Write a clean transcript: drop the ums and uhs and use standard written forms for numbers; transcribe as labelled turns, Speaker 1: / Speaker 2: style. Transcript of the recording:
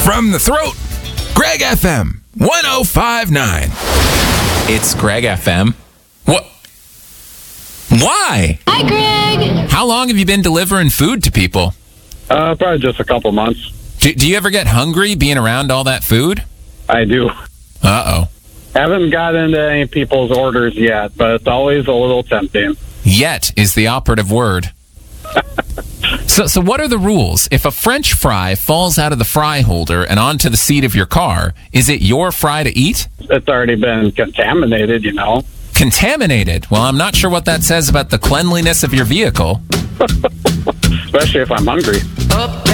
Speaker 1: From the throat, Greg FM 105.9.
Speaker 2: It's Greg FM. What? Why?
Speaker 3: Hi, Greg.
Speaker 2: How long have you been delivering food to people?
Speaker 4: Probably just a couple months.
Speaker 2: Do you ever get hungry being around all that food?
Speaker 4: I do.
Speaker 2: Uh-oh.
Speaker 4: Haven't got into any people's orders yet, but it's always a little tempting.
Speaker 2: Yet is the operative word. So what are the rules? If a French fry falls out of the fry holder and onto the seat of your car, is it your fry to eat?
Speaker 4: It's already been contaminated, you know.
Speaker 2: Contaminated? Well, I'm not sure what that says about the cleanliness of your vehicle.
Speaker 4: Especially if I'm hungry.